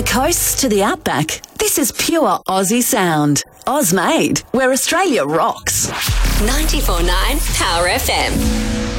coast to the outback, this is pure Aussie sound. Oz made, where Australia rocks. 94.9 Power FM.